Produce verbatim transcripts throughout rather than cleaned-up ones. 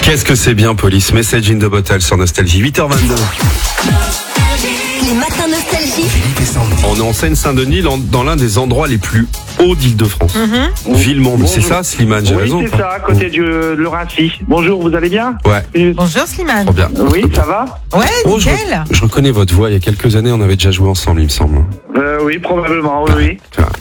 Qu'est-ce que c'est bien, Police. Message in the Bottle sur Nostalgie. huit heures vingt-deux. Les matins Nostalgie. On est en Seine-Saint-Denis, dans l'un des endroits les plus hauts d'Île-de-France. Mm-hmm. Villemomble, bon, c'est ça, Slimane, j'ai oui, raison. Oui, c'est ça, à côté du le Rincy. Bonjour, vous allez bien? Ouais. Bonjour, Slimane. Trop bien. Oui, ça va? Ouais, oh, nickel. Je, je reconnais votre voix, il y a quelques années, on avait déjà joué ensemble, il me semble. Euh, oui, probablement, oui, oui.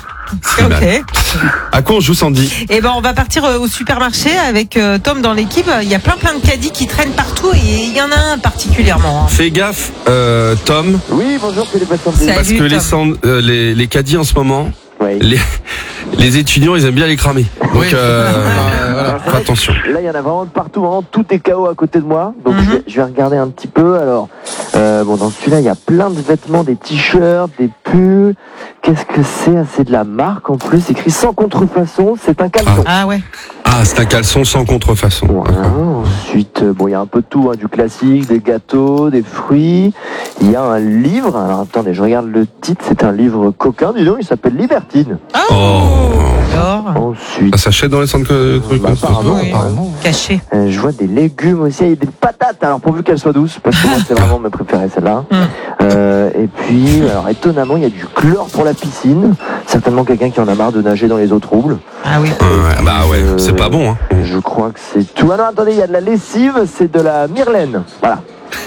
Ok. À quoi on joue, Sandy? Eh ben, on va partir au supermarché avec euh, Tom dans l'équipe. Il y a plein plein de caddies qui traînent partout et il y en a un particulièrement. Hein. Fais gaffe, euh, Tom. Oui, bonjour, c'est les patients. Parce que les, sand- euh, les, les caddies en ce moment, oui. les, les étudiants, ils aiment bien les cramer. Donc, oui. euh, euh, voilà, fais attention. Là, il y en a vraiment partout, vraiment tout est K O à côté de moi. Donc, Mm-hmm. je, vais, je vais regarder un petit peu. Alors, euh, bon, dans celui-là, il y a plein de vêtements, des t-shirts, des pulls. Qu'est-ce que c'est? C'est de la marque en plus, écrit sans contrefaçon. C'est un caleçon. Ah ouais. Ah, c'est un caleçon sans contrefaçon. Voilà. Ensuite, bon, il y a un peu de tout, hein, du classique, des gâteaux, des fruits. Il y a un livre. Alors, attendez, je regarde le titre. C'est un livre coquin. Dis donc, il s'appelle Libertine. Oh. Alors. Ensuite. Ça s'achète dans les centres de trucs bah, apparemment, oui. apparemment. Caché. Euh, je vois des légumes aussi, il y a des patates, alors pourvu qu'elles soient douces, parce que moi c'est vraiment mes préférés celle-là. Mm. Euh, et puis, alors étonnamment, il y a du chlore pour la piscine, certainement quelqu'un qui en a marre de nager dans les eaux troubles. Ah oui. Ouais, bah ouais, Euh, c'est pas bon, hein. Je crois que c'est tout. Ah non, attendez, il y a de la lessive, c'est de la Myrlaine. Voilà.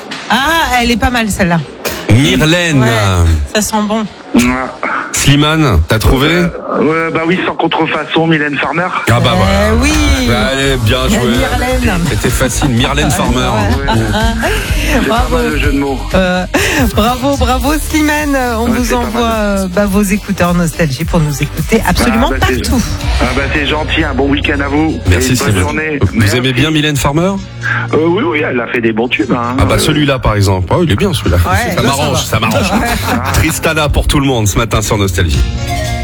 Ah, elle est pas mal celle-là. Myrlaine. Ouais, ça sent bon. Slimane, t'as trouvé? euh, euh, Bah oui, sans contrefaçon, Mylène Farmer. Ah bah voilà. Euh, oui. Bah, allez, bien joué. Myrlaine. C'était facile, Myrlaine Farmer. Ouais. C'est pas Bravo. mal le jeu de mots. Euh, bravo, bravo Slimane. On Ouais, vous c'est pas envoie mal. euh, bah, vos écouteurs Nostalgie pour nous écouter absolument Ah, bah, c'est- partout. Ah bah c'est gentil, un bon week-end à vous. Merci, Et une bonne Slimane. journée. Vous Merci. aimez bien Mylène Farmer? euh, Oui, oui, elle a fait des bons tubes. Hein. Ah bah celui-là par exemple. Oh, il est bien celui-là. Ouais, ça là, m'arrange, ça ça m'arrange. Tristana pour tout le monde ce matin sur Nostalgie.